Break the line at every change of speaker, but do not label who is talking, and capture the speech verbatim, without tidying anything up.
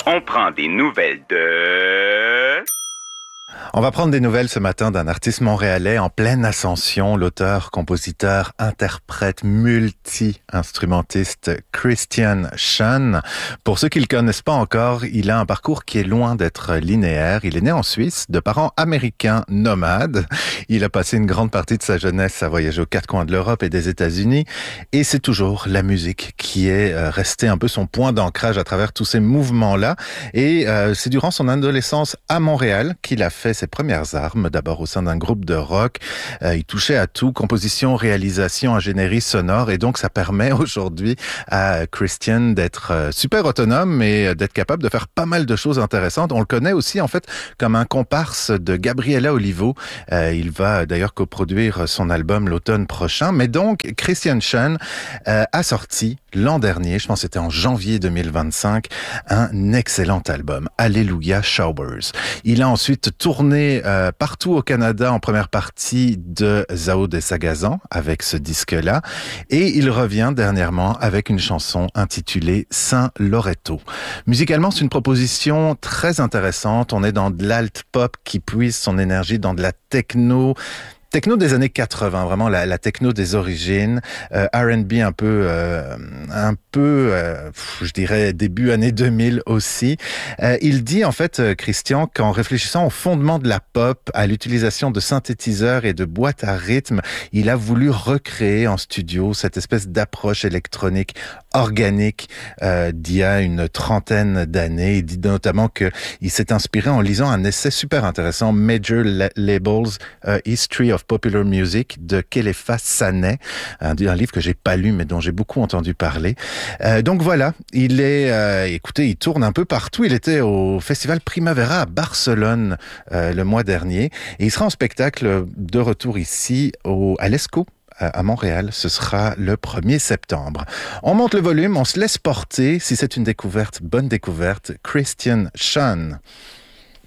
On prend des nouvelles de...
On va prendre des nouvelles ce matin d'un artiste montréalais en pleine ascension, l'auteur, compositeur, interprète, multi-instrumentiste Christian Schön. Pour ceux qui le connaissent pas encore, il a un parcours qui est loin d'être linéaire. Il est né en Suisse, de parents américains nomades. Il a passé une grande partie de sa jeunesse à voyager aux quatre coins de l'Europe et des États-Unis. Et c'est toujours la musique qui est restée un peu son point d'ancrage à travers tous ces mouvements-là. Et euh, c'est durant son adolescence à Montréal qu'il a fait ses premières armes, d'abord au sein d'un groupe de rock. Euh, il touchait à tout, composition, réalisation, ingénierie sonore, et donc ça permet aujourd'hui à Christian d'être euh, super autonome et d'être capable de faire pas mal de choses intéressantes. On le connaît aussi en fait comme un comparse de Gabriela Olivo. Euh, il va d'ailleurs coproduire son album l'automne prochain. Mais donc, Christian Schön euh, a sorti l'an dernier, je pense que c'était en janvier deux mille vingt-cinq, un excellent album, Alléluia Showers. Il a ensuite tourné euh, partout au Canada en première partie de Zao de Sagazan avec ce disque-là, et il revient dernièrement avec une chanson intitulée Saint Loretto. Musicalement, c'est une proposition très intéressante. On est dans de l'alt-pop qui puise son énergie dans de la techno, Techno des années quatre-vingts, vraiment la, la techno des origines, euh, R and B un peu, euh, un peu, euh, je dirais début années deux mille aussi. Euh, il dit en fait, Christian, qu'en réfléchissant au fondement de la pop, à l'utilisation de synthétiseurs et de boîtes à rythme, il a voulu recréer en studio cette espèce d'approche électronique organique euh, d'il y a une trentaine d'années. Il dit notamment que il s'est inspiré en lisant un essai super intéressant, Major La- Labels, uh, History of Popular Music, de Kelefa Sané, un, un livre que j'ai pas lu mais dont j'ai beaucoup entendu parler. Euh, donc voilà, il est, euh, écoutez, il tourne un peu partout. Il était au Festival Primavera à Barcelone euh, le mois dernier, et il sera en spectacle de retour ici au, à l'Esco à Montréal. Ce sera le premier septembre. On monte le volume, on se laisse porter. Si c'est une découverte, bonne découverte. Christian Schön.